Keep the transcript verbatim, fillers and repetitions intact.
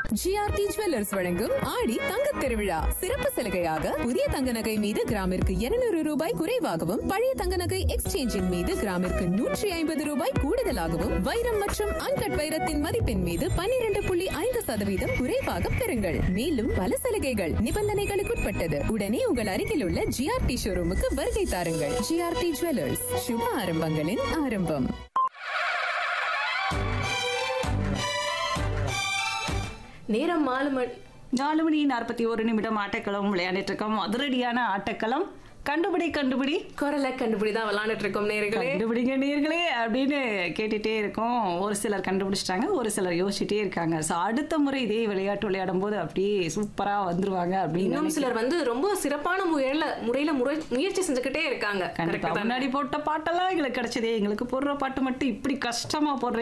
GRT jewellers வழங்கும் ஆடி தங்கத் திருவிழா சிறப்பு சலுகையாக புதிய தங்க நகை மீது கிராமிற்கு இருநூறு ரூபாய் குறைவாகவும் பழைய தங்க நகை எக்ஸ்சேஞ்சின் மீது கிராமிற்கு நூற்றி ஐம்பது ரூபாய் கூடுதலாகவும் வைரம் மற்றும் அன்கட் வைரத்தின் மதிப்பின் மீது பன்னிரண்டு புள்ளி ஐந்து சதவீதம் குறைவாக பெறுங்கள். மேலும் பல சலுகைகள் நிபந்தனைகளுக்குட்பட்டது. உடனே உங்கள் அருகில் உள்ள ஜிஆர்டி ஷோரூமுக்கு வருகை தாருங்கள். ஜிஆர்டி ஜுவல்லர்ஸ், சுப ஆரம்பங்களின் ஆரம்பம். நேரம் நாலு மணி நாலு மணி நாற்பத்தி ஒரு நிமிடம் ஆட்டக்களம் விளையாண்டுட்டு இருக்கோம். அதிரடியான ஆட்டக்களம். கண்டுபிடி கண்டுபிடி குரலை கண்டுபிடி தான் விளையாண்டுட்டு இருக்கோம் நேர்களே. கண்டுபிடிங்க நேர்களே அப்படின்னு கேட்டுட்டே இருக்கோம். ஒரு சிலர் கண்டுபிடிச்சிட்டாங்க, ஒரு சிலர் யோசிச்சுட்டே இருக்காங்க. ஸோ அடுத்த முறை இதே விளையாட்டு விளையாடும் போது அப்படியே சூப்பரா வந்துருவாங்க அப்படின்னு இன்னும் சிலர் வந்து ரொம்ப சிறப்பான முறையில முறையில முறை முயற்சி செஞ்சுக்கிட்டே இருக்காங்க. கண்டிப்பா. முன்னாடி போட்ட பாட்டெல்லாம் எங்களுக்கு கிடைச்சதே, எங்களுக்கு போடுற பாட்டு மட்டும் இப்படி கஷ்டமா போடுற